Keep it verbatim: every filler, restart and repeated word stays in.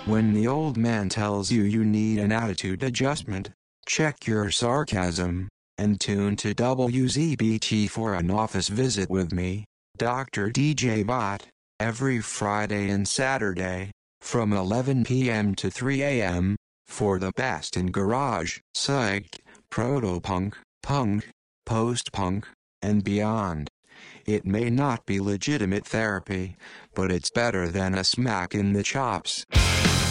When the old man tells you you need an attitude adjustment, check your sarcasm, and tune to W Z B T for an office visit with me, Doctor D J Bot, every Friday and Saturday, from eleven p m to three a m, for the best in garage, psych, proto-punk, punk, post-punk, and beyond. It may not be legitimate therapy, but it's better than a smack in the chops.